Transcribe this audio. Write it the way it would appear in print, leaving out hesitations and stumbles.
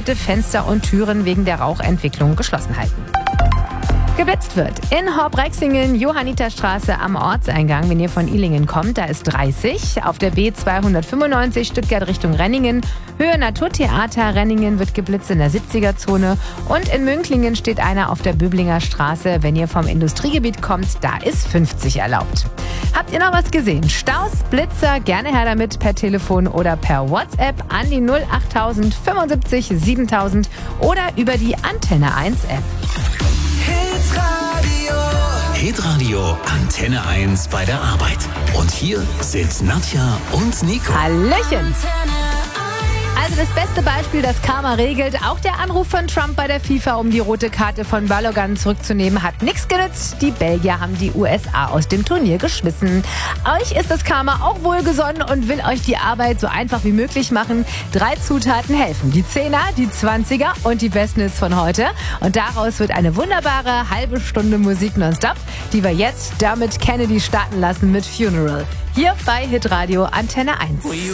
bitte Fenster und Türen wegen der Rauchentwicklung geschlossen halten. Geblitzt wird in Horb-Reixingen, Johanniterstraße am Ortseingang. Wenn ihr von Ilingen kommt, da ist 30. Auf der B295 Stuttgart Richtung Renningen. Höhe Naturtheater Renningen wird geblitzt in der 70er-Zone. Und in Münklingen steht einer auf der Böblinger Straße. Wenn ihr vom Industriegebiet kommt, da ist 50 erlaubt. Habt ihr noch was gesehen? Staus, Blitzer, gerne her damit per Telefon oder per WhatsApp an die 08000 75 7000 oder über die Antenne 1 App. Hitradio Antenne 1 bei der Arbeit. Und hier sind Nadja und Nico. Hallöchen! Also das beste Beispiel, das Karma regelt. Auch der Anruf von Trump bei der FIFA, um die rote Karte von Balogun zurückzunehmen, hat nichts genützt. Die Belgier haben die USA aus dem Turnier geschmissen. Euch ist das Karma auch wohlgesonnen und will euch die Arbeit so einfach wie möglich machen. 3 Zutaten helfen. Die 10er, die 20er und die besten Hits von heute. Und daraus wird eine wunderbare halbe Stunde Musik nonstop, die wir jetzt Dermot Kennedy starten lassen mit Funeral. Hier bei Hitradio Antenne 1.